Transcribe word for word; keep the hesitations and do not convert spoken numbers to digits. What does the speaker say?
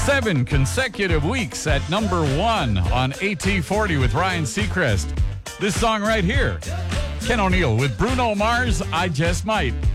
Seven consecutive weeks at number one on A T forty with Ryan Seacrest. This song right here, Ken O'Neill with Bruno Mars, I Just Might.